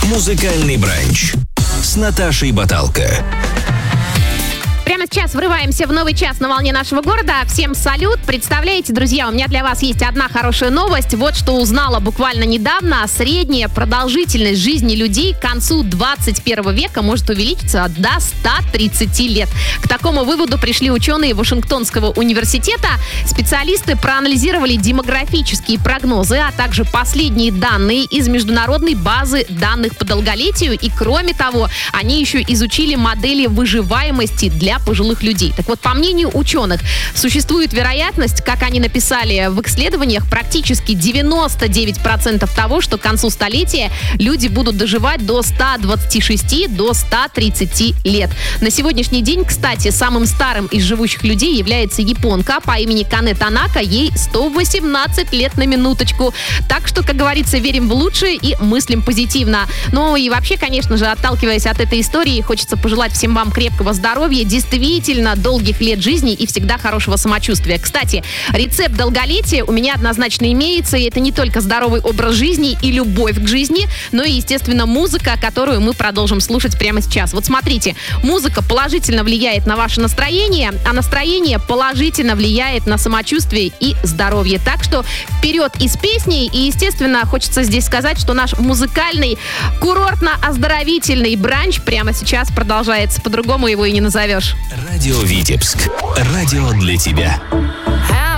Музыкальный бранч с Наташей Баталко. Прямо сейчас врываемся в новый час на волне нашего города. Всем салют. Представляете, друзья, у меня для вас есть одна хорошая новость. Вот что узнала буквально недавно. Средняя продолжительность жизни людей к концу 21 века может увеличиться до 130 лет. К такому выводу пришли ученые Вашингтонского университета. Специалисты проанализировали демографические прогнозы, а также последние данные из международной базы данных по долголетию. И кроме того, они еще изучили модели выживаемости для пожилых людей. Так вот, по мнению ученых, существует вероятность, как они написали в исследованиях, практически 99% того, что к концу столетия люди будут доживать до 126, до 130 лет. На сегодняшний день, кстати, самым старым из живущих людей является японка по имени Кане Танака. Ей 118 лет на минуточку. Так что, как говорится, верим в лучшее и мыслим позитивно. Ну и вообще, конечно же, отталкиваясь от этой истории, хочется пожелать всем вам крепкого здоровья, действительно долгих лет жизни и всегда хорошего самочувствия. Кстати, рецепт долголетия у меня однозначно имеется, и это не только здоровый образ жизни и любовь к жизни, но и, естественно, музыка, которую мы продолжим слушать прямо сейчас. Вот смотрите, музыка положительно влияет на ваше настроение, а настроение положительно влияет на самочувствие и здоровье. Так что вперед и с песней, и, естественно, хочется здесь сказать, что наш музыкальный курортно-оздоровительный бранч прямо сейчас продолжается, по-другому его и не назовешь. Радио Витебск. Радио для тебя.